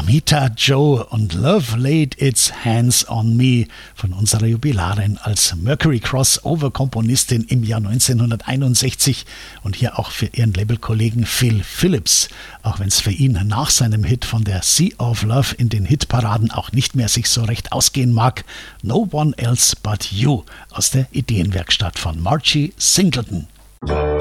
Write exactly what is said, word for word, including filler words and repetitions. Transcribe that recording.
Anita Joe und Love Laid Its Hands on Me von unserer Jubilarin als Mercury Crossover-Komponistin im Jahr neunzehnhunderteinundsechzig und hier auch für ihren Labelkollegen Phil Phillips, auch wenn es für ihn nach seinem Hit von der Sea of Love in den Hitparaden auch nicht mehr sich so recht ausgehen mag. No One Else But You aus der Ideenwerkstatt von Margie Singleton.